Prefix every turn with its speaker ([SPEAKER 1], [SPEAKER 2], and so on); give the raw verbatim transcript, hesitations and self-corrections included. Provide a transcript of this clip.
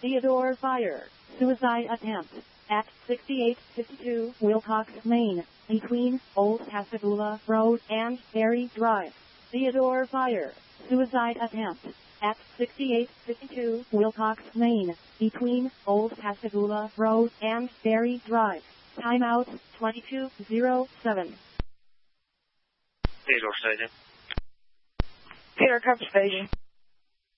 [SPEAKER 1] Theodore Fire. Suicide attempt at sixty-eight fifty-two Wilcox Lane, between Old Pascagoula Road and Berry Drive. Theodore Fire. Suicide attempt at sixty-eight fifty-two Wilcox Lane, between Old Pascagoula Road and Berry Drive. Timeout twenty-two oh seven.
[SPEAKER 2] Theodore Station.
[SPEAKER 3] Peter Cup Station.